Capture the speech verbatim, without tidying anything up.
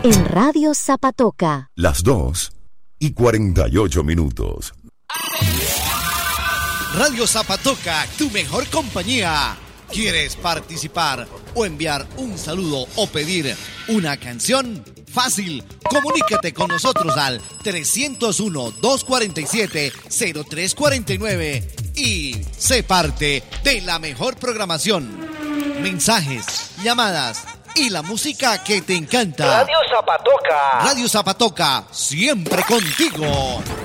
En Radio Zapatoca. Las dos y cuarenta y ocho minutos. Radio Zapatoca, tu mejor compañía. ¿Quieres participar o enviar un saludo o pedir una canción? Fácil, comunícate con nosotros al trescientos uno, doscientos cuarenta y siete, cero tres cuarenta y nueve y sé parte de la mejor programación. Mensajes, llamadas y la música que te encanta. Radio Zapatoca. Radio Zapatoca, siempre contigo.